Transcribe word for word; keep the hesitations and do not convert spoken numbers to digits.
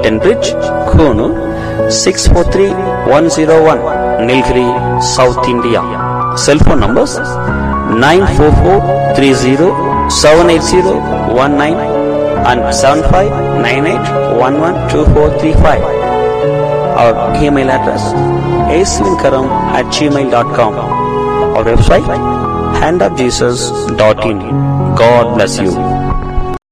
Tenbridge, Kunu, six four three one zero one, Nilgiri, South India. Cell phone numbers nine four four three zero seven eight zero one nine and seven five nine eight one one two four three five. Our email address asvinkaram at gmail dot com. Our website hand of jesus dot in. God bless you.